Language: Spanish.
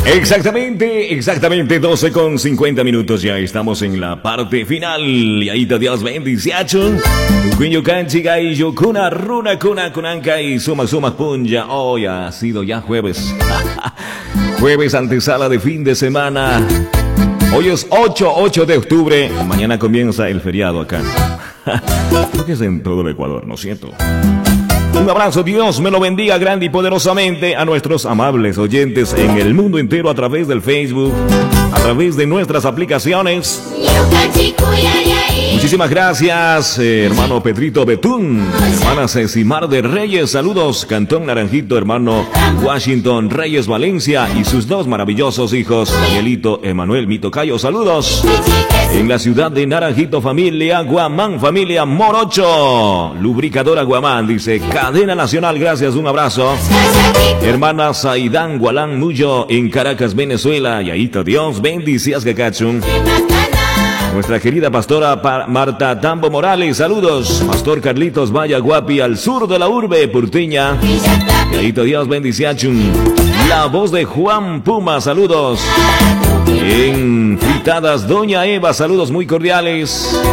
Exactamente 12 con 50 minutos. Ya estamos en la parte final. Y ahí te Dios bendiciones. Cuño canchiga y yo kuna runa kuna kunanca y suma punja. Hoy ha sido ya jueves. Jueves antesala de fin de semana. Hoy es 8 de octubre. Mañana comienza el feriado acá. Creo que es en todo el Ecuador, ¿no es cierto? Un abrazo, Dios me lo bendiga grande y poderosamente a nuestros amables oyentes en el mundo entero a través del Facebook, a través de nuestras aplicaciones. Muchísimas gracias, hermano Pedrito Betún, hermana Cecimar de Reyes, saludos, Cantón Naranjito, hermano Washington Reyes Valencia y sus dos maravillosos hijos, Danielito, Emanuel, mi tocayo, saludos. En la ciudad de Naranjito, familia Guamán, familia Morocho, lubricadora Guamán, dice, cadena nacional, gracias, un abrazo. Hermana Saidán Gualán Muyo en Caracas, Venezuela, y ahí está Dios, bendiciones, Gacachun. Nuestra querida pastora Marta Tambo Morales, saludos. Pastor Carlitos Vaya Guapi al sur de la urbe porteña. Y ahí está Dios, bendiciones. La voz de Juan Puma, saludos. En Fritadas Doña Eva, saludos muy cordiales.